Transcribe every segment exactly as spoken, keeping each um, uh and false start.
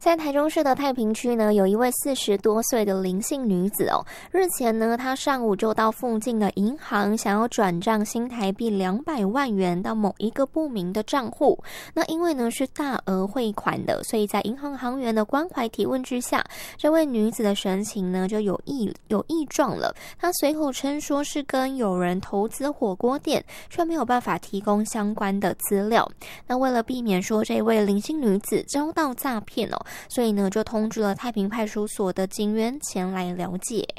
在台中市的太平区呢，有一位四十多岁的林姓女子哦。日前呢，她上午就到附近的银行，想要转账新台币两百万元到某一个不明的账户。那因为呢是大额汇款的，所以在银行行员的关怀提问之下，这位女子的神情呢就有异有异状了。她随口称说是跟有人投资火锅店，却没有办法提供相关的资料。那为了避免说这位林姓女子遭到诈骗哦，所以呢，就通知了太平派出所的警员前来了解。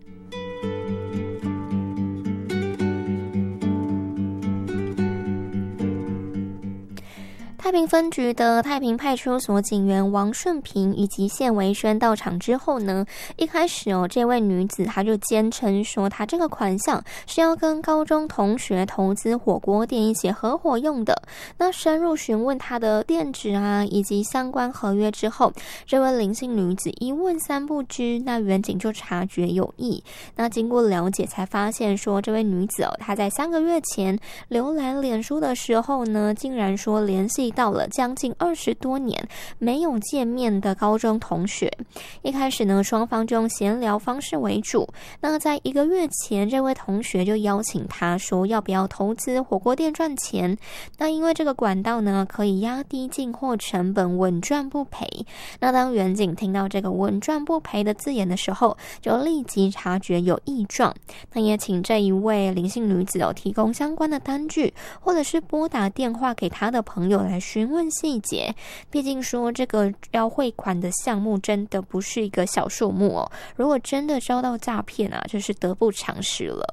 太平分局的太平派出所警员王顺平以及谢维轩到场之后呢，一开始哦，这位女子她就坚称说，她这个款项是要跟高中同学投资火锅店一起合伙用的。那深入询问她的店址啊以及相关合约之后，这位林姓女子一问三不知，那员警就察觉有异。那经过了解才发现说，这位女子哦，她在三个月前浏览脸书的时候呢，竟然说联系到了将近二十多年没有见面的高中同学。一开始呢，双方就用闲聊方式为主。那在一个月前，这位同学就邀请他说要不要投资火锅店赚钱。那因为这个管道呢可以压低进货成本，稳赚不赔。那当员警听到这个稳赚不赔的字眼的时候，就立即察觉有异状。那也请这一位林姓女子哦提供相关的单据，或者是拨打电话给他的朋友来询问细节。毕竟说这个要汇款的项目真的不是一个小数目哦，如果真的遭到诈骗啊，就是得不偿失了。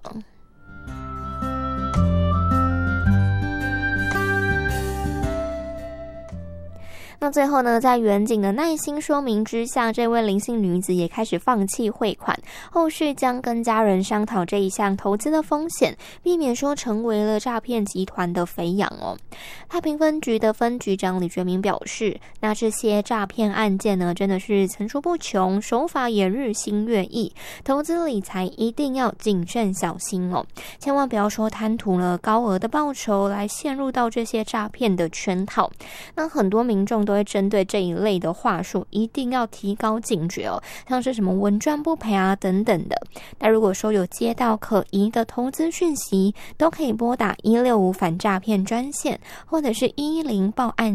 那最后呢，在员警的耐心说明之下，这位林姓女子也开始放弃汇款，后续将跟家人商讨这一项投资的风险，避免说成为了诈骗集团的肥羊哦。太平分局的分局长李觉明表示，那这些诈骗案件呢，真的是层出不穷，手法也日新月异，投资理财一定要谨慎小心哦，千万不要说贪图了高额的报酬来陷入到这些诈骗的圈套。那很多民众都会针对这一类的话术一定要提高警觉哦，像是什么稳赚不赔啊等等的。那如果说有接到可疑的投资讯息，都可以拨打一六五反诈骗专线或者是一一零报案。